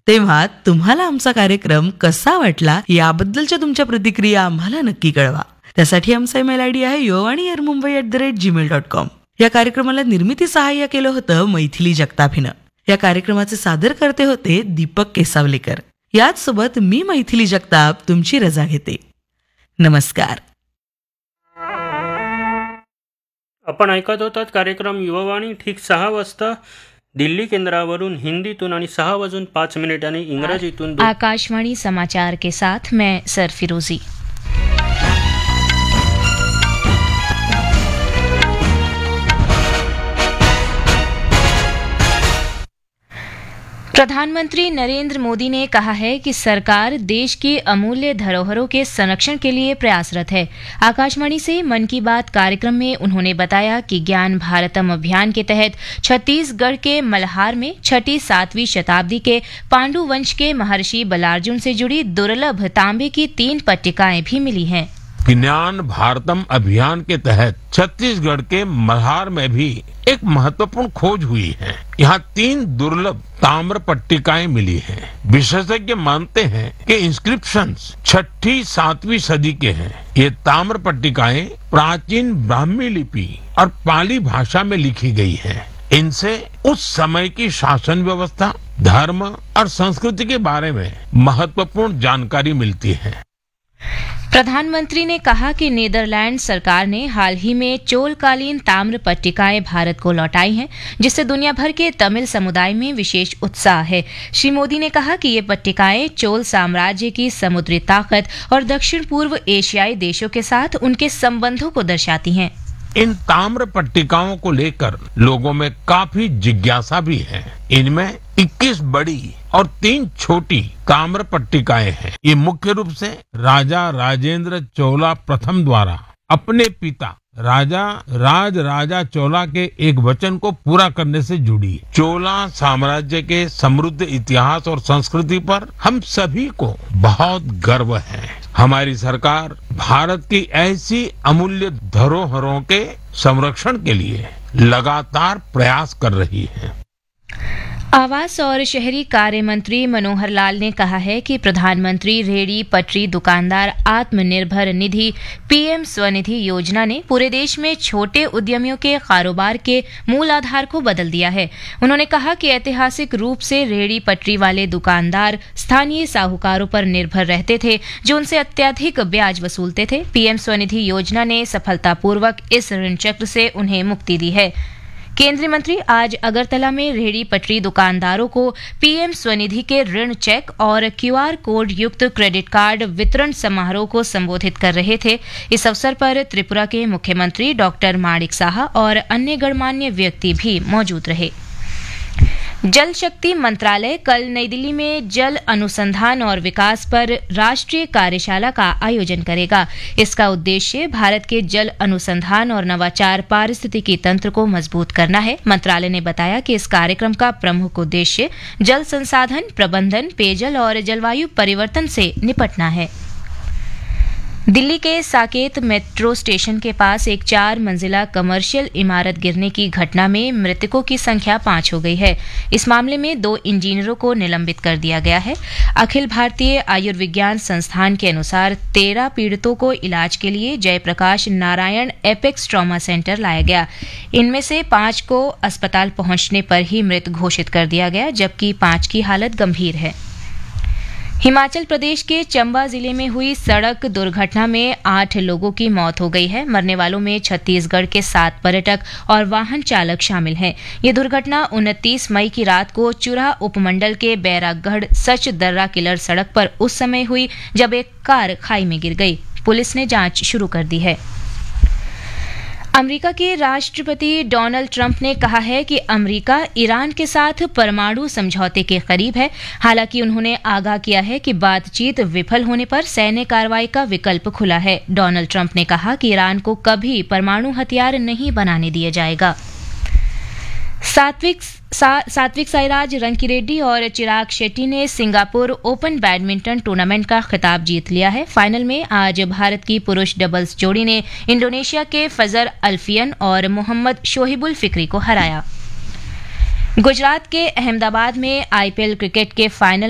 तेव्हा तुम्हाला आमचा कार्यक्रम कसा वाटला याबद्दलच्या तुमच्या प्रतिक्रिया आम्हाला नक्की कळवा. त्यासाठी आमचा ईमेल आयडी आहे yoaniairmumbai@gmail.com. या कार्यक्रमाला निर्मिती सहाय्य केलं होतं मैथिली जगताप हिनं. या कार्यक्रमाचे सादर करते होते दीपक केसावलेकर. याच सोबत मी मैथिली जगताप तुमची रजा घेते. नमस्कार. आपण ऐकत होतात कार्यक्रम युवावाणी ठीक 6 वाजता दिल्ली केंद्रावरून हिंदीतून आणि 6:05 इंग्रजीतून. आकाशवाणी समाचार के साथ मैं सरफिरोजी. प्रधानमंत्री नरेंद्र मोदी ने कहा है कि सरकार देश की अमूल्य धरोहरों के संरक्षण के लिए प्रयासरत है. आकाशवाणी से मन की बात कार्यक्रम में उन्होंने बताया कि ज्ञान भारतम अभियान के तहत छत्तीसगढ़ के मल्हार में 6ठी-7वीं शताब्दी के पांडु वंश के महर्षि बलार्जुन से जुड़ी दुर्लभ तांबे की 3 पट्टिकाएं भी मिली हैं. ज्ञान भारतम अभियान के तहत छत्तीसगढ़ के मल्हार में भी एक महत्वपूर्ण खोज हुई है. यहाँ 3 दुर्लभ ताम्र पट्टिकाएं मिली हैं. विशेषज्ञ मानते हैं कि इंस्क्रिप्शंस 6ठी-7वीं सदी के हैं. ये ताम्र पट्टिकाएं प्राचीन ब्राह्मी लिपि और पाली भाषा में लिखी गई हैं. इनसे उस समय की शासन व्यवस्था, धर्म और संस्कृति के बारे में महत्वपूर्ण जानकारी मिलती है. प्रधानमंत्री ने कहा कि नीदरलैंड सरकार ने हाल ही में चोलकालीन ताम्र पट्टिकाएं भारत को लौटाई हैं, जिससे दुनिया भर के तमिल समुदाय में विशेष उत्साह है. श्री मोदी ने कहा कि ये पट्टिकाएं चोल साम्राज्य की समुद्री ताकत और दक्षिण पूर्व एशियाई देशों के साथ उनके संबंधों को दर्शाती हैं. इन ताम्र पट्टिकाओं को लेकर लोगों में काफी जिज्ञासा भी है. इनमें 21 बड़ी और 3 छोटी ताम्र पट्टिकाएं हैं. ये मुख्य रूप से राजा राजेंद्र चोला प्रथम द्वारा अपने पिता राजा चोला के एक वचन को पूरा करने से जुड़ी. चोला साम्राज्य के समृद्ध इतिहास और संस्कृति पर हम सभी को बहुत गर्व है. हमारी सरकार भारत की ऐसी अमूल्य धरोहरों के संरक्षण के लिए लगातार प्रयास कर रही है. आवास और शहरी कार्य मंत्री मनोहर लाल ने कहा है कि प्रधानमंत्री रेहड़ी पटरी दुकानदार आत्मनिर्भर निधि पीएम स्वनिधि योजना ने पूरे देश में छोटे उद्यमियों के कारोबार के मूल आधार को बदल दिया है. उन्होंने कहा कि ऐतिहासिक रूप से रेहड़ी पटरी वाले दुकानदार स्थानीय साहूकारों पर निर्भर रहते थे, जो उनसे अत्यधिक ब्याज वसूलते थे. पीएम स्वनिधि योजना ने सफलतापूर्वक इस ऋण चक्र से उन्हें मुक्ति दी है. केंद्रीय मंत्री आज अगरतला में रेहड़ी पटरी दुकानदारों को पीएम स्वनिधि के ऋण चेक और क्यूआर कोड युक्त क्रेडिट कार्ड वितरण समारोह को संबोधित कर रहे थे. इस अवसर पर त्रिपुरा के मुख्यमंत्री डॉक्टर माणिक साहा और अन्य गणमान्य व्यक्ति भी मौजूद रहे. जल शक्ति मंत्रालय कल नई दिल्ली में जल अनुसंधान और विकास पर राष्ट्रीय कार्यशाला का आयोजन करेगा. इसका उद्देश्य भारत के जल अनुसंधान और नवाचार पारिस्थितिकी तंत्र को मजबूत करना है. मंत्रालय ने बताया कि इस कार्यक्रम का प्रमुख उद्देश्य जल संसाधन प्रबंधन, पेयजल और जलवायु परिवर्तन से निपटना है. दिल्ली के साकेत मेट्रो स्टेशन के पास एक 4 मंजिला कमर्शियल इमारत गिरने की घटना में मृतकों की संख्या 5 हो गई है. इस मामले में 2 इंजीनियरों को निलंबित कर दिया गया है. अखिल भारतीय आयुर्विज्ञान संस्थान के अनुसार 13 पीड़ितों को इलाज के लिए Jayaprakash Narayan apex trauma centre लाया गया. इनमें से 5 को अस्पताल पहुंचने पर ही मृत घोषित कर दिया गया, जबकि 5 की हालत गंभीर है. हिमाचल प्रदेश के चंबा जिले में हुई सड़क दुर्घटना में 8 लोगों की मौत हो गई है. मरने वालों में छत्तीसगढ़ के 7 पर्यटक और वाहन चालक शामिल हैं. ये दुर्घटना 29 मई की रात को चुरा उपमंडल के बैरागढ़ सच दर्रा किलर सड़क पर उस समय हुई जब एक कार खाई में गिर गई. पुलिस ने जांच शुरू कर दी है. अमेरिका के राष्ट्रपति डोनाल्ड ट्रंप ने कहा है कि अमेरिका ईरान के साथ परमाणु समझौते के करीब है. हालांकि उन्होंने आगाह किया है कि बातचीत विफल होने पर सैन्य कार्रवाई का विकल्प खुला है. डोनाल्ड ट्रंप ने कहा कि ईरान को कभी परमाणु हथियार नहीं बनाने दिया जाएगा. सात्विक साईराज रंकीरेड्डी और चिराग शेट्टी ने सिंगापुर ओपन बैडमिंटन टूर्नामेंट का खिताब जीत लिया है. फाइनल में आज भारत की पुरुष डबल्स जोड़ी ने इंडोनेशिया के फजर अल्फियन और मोहम्मद शोहिबुल फिक्री को हराया. गुजरात के अहमदाबाद में आईपीएल क्रिकेट के फाइनल